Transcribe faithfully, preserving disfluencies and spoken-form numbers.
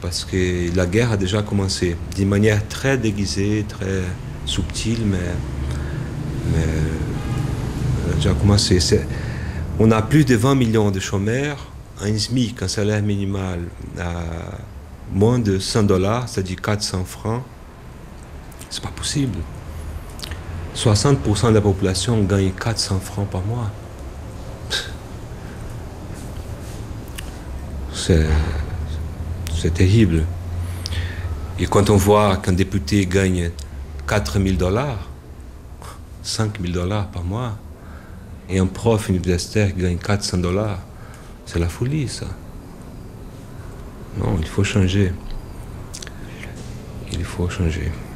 parce que la guerre a déjà commencé, d'une manière très déguisée, très subtile, mais, mais elle a déjà commencé. C'est, on a plus de vingt millions de chômeurs, un SMIC, un salaire minimal à moins de cent dollars, c'est-à-dire quatre cents francs. C'est pas possible. soixante pour cent de la population gagne quatre cents francs par mois. C'est, c'est terrible. Et quand on voit qu'un député gagne quatre mille dollars, cinq mille dollars par mois, et un prof universitaire qui gagne quatre cents dollars, c'est la folie, ça. Non, il faut changer. Il faut changer.